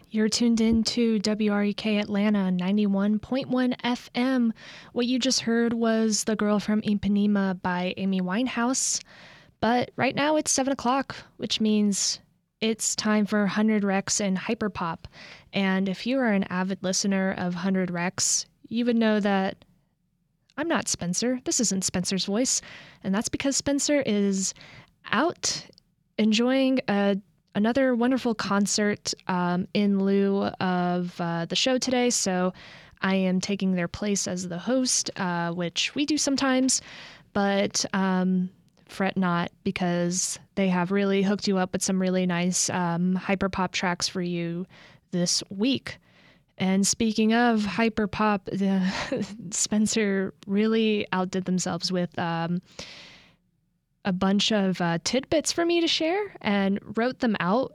You're tuned in to WREK Atlanta 91.1 FM. What you just heard was The Girl from Ipanema by Amy Winehouse. But right now it's 7 o'clock, which means it's time for 100 Recs and Hyperpop. And if you are an avid listener of 100 Recs, you would know that I'm not Spencer. This isn't Spencer's voice. And that's because Spencer is out enjoying another wonderful concert in lieu of the show today. So I am taking their place as the host, which we do sometimes, but fret not, because they have really hooked you up with some really nice hyperpop tracks for you this week. And speaking of hyperpop, Spencer really outdid themselves with a bunch of tidbits for me to share and wrote them out